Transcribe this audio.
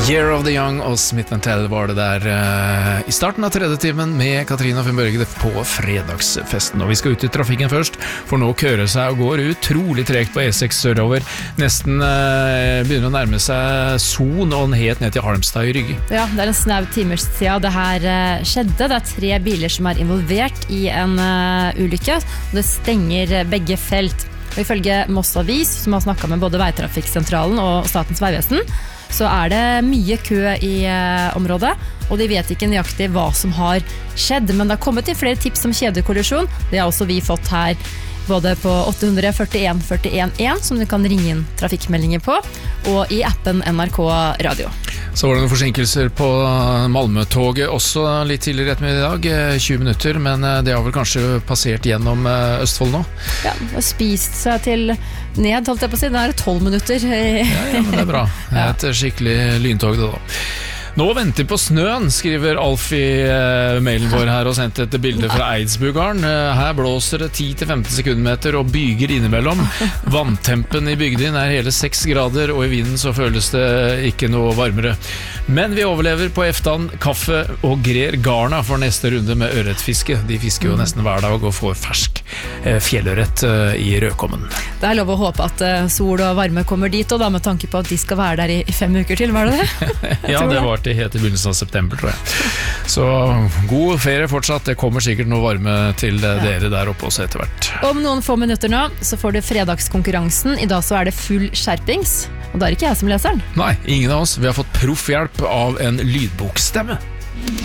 Year of the Young og Smith & Tell var det der i starten av tredje timen med Katrina Finn Børge på fredagsfesten. Og vi skal ut i trafikken først, for nå kører seg og går utrolig tregt på E6 sørover. Nesten begynner å nærme seg Son og helt ned til Halmstad i Rygge. Ja, det en snau timers siden det her skjedde. Det 3 biler som involvert i en ulykke, og det stenger begge felt. Og ifølge Moss Avis, som har snakket med både Veitrafikksentralen og Statens Vegvesen, så det mye kø i området, og de vet ikke nøyaktig hva som har skjedd, men det har kommet inn flere tips om kjedekollisjon. Det har også vi fått her, både på 800 41 41 1, som du kan ringe inn trafikkmeldinger på, og i appen NRK Radio. Så var det noen forsinkelser på Malmø-toget også litt tidligere ettermiddag, 20 minutter, men det har vel kanskje passert gjennom Østfold nå? Ja, og spist seg til ned, holdt jeg på å si. Det 12 minutter. Ja, men det bra. Et skikkelig lyntog det da. Nå venter vi på snøen, skriver Alf i mailen vår her og sendt et bilde fra Eidsbugarden. Her blåser det 10-15 sekundmeter og byger innimellom. Vanntempen i bygden hele 6 grader, og i vinden så føles det ikke noe varmere. Men vi overlever på eftan, kaffe og grer garna for neste runde med ørretfiske. De fisker jo nesten hver dag og får fersk fjellørret i Rødkommen. Det lov å håpe at sol og varme kommer dit, og da med tanke på at de skal være der i 5 uker til, var det det? Ja, det var det helt i begynnelsen av september, tror jeg. Så god ferie fortsatt. Det kommer sikkert noe varme til dere der oppe også etter hvert. Om noen få minutter nå, så får du fredagskonkurransen. I dag så det full skjerpings, og da ikke jeg som leser den. Nei, ingen av oss. Vi har fått proffhjelp av en lydbokstemme.